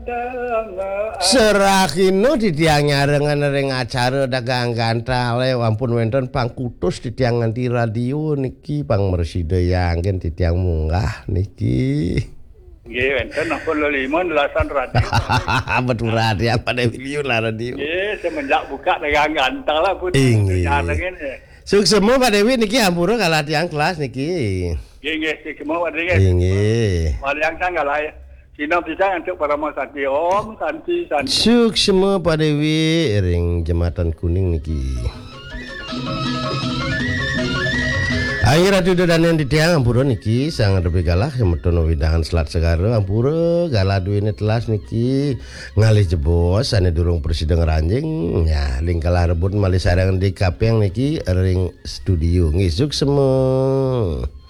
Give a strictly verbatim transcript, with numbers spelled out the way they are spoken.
Serakino didiang nyarengan ring acara dagang gantale wampun wonten pangkutus didiang nganti radio niki Pang Mersida yangken didiang munggah niki. Nggih wonten napa lima belasan radio. Betul radio pada video lah radio. Nggih semenjak buka dagang gantal pun nyarengan. Suksemo Pak Dewi niki hampura kalah tiang kelas niki. Nggih nggih suksemo Pak Dewi. Nggih. Waliang sangat lah. Sino bisa untuk para santi om santi santi. Suksemo Pak Dewi ring Jembatan Kuning niki. Ayo radio dadan di tiang ampura niki sangat lebih galak semetono widahan selat segara ampura gala duwene telas niki ngalih jebos ane durung presiden ranjing ya lingkalah rebut malih sareng di kapeng niki ring studio ngisuk semua.